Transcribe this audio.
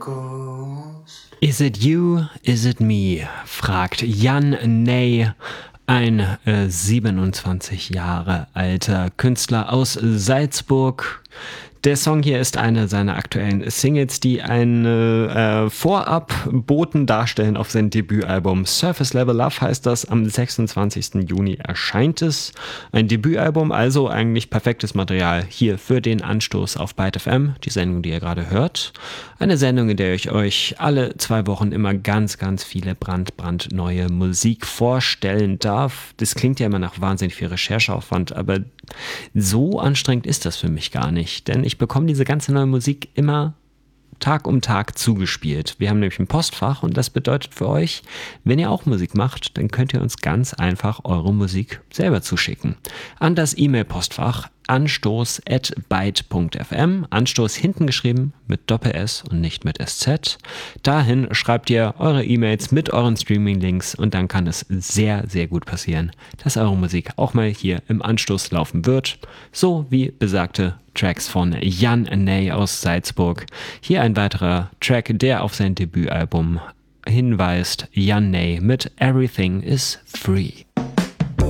Is it you, is it me? Fragt Jan Ney, ein 27 Jahre alter Künstler aus Salzburg. Der Song hier ist eine seiner aktuellen Singles, die einen Vorabboten darstellen auf sein Debütalbum. Surface Level Love heißt das, am 26. Juni erscheint es. Ein Debütalbum, also eigentlich perfektes Material hier für den Anstoß auf Byte FM, die Sendung, die ihr gerade hört. Eine Sendung, in der ich euch alle 2 Wochen immer ganz, ganz viele brandneue Musik vorstellen darf. Das klingt ja immer nach wahnsinnig viel Rechercheaufwand, aber so anstrengend ist das für mich gar nicht, denn ich bekomme diese ganze neue Musik immer Tag um Tag zugespielt. Wir haben nämlich ein Postfach und das bedeutet für euch, wenn ihr auch Musik macht, dann könnt ihr uns ganz einfach eure Musik selber zuschicken. An das E-Mail-Postfach anstoß@byte.fm, Anstoß hinten geschrieben mit Doppel-S und nicht mit SZ. Dahin schreibt ihr eure E-Mails mit euren Streaming-Links und dann kann es sehr, sehr gut passieren, dass eure Musik auch mal hier im Anstoß laufen wird. So wie besagte Tracks von Jan Ney aus Salzburg. Hier ein weiterer Track, der auf sein Debütalbum hinweist. Jan Ney mit Everything is Free.